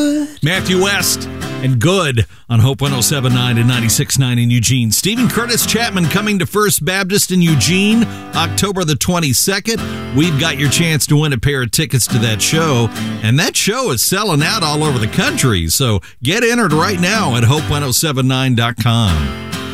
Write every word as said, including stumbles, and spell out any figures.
Matthew West and Good on Hope one oh seven point nine and ninety-six point nine in Eugene. Stephen Curtis Chapman coming to First Baptist in Eugene, October the twenty-second. We've got your chance to win a pair of tickets to that show, and that show is selling out all over the country. So get entered right now at hope one oh seven nine dot com.